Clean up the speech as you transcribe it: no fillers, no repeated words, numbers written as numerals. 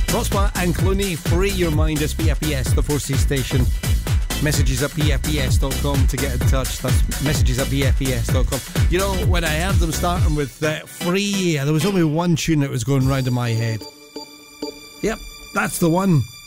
Prosper and Clooney, Free Your Mind. It's BFBS, the 4C station. Messages at bfbs.com to get in touch. That's messages at bfbs.com. You know, when I heard them starting with Free, there was only one tune that was going round in my head. Yep, that's the one.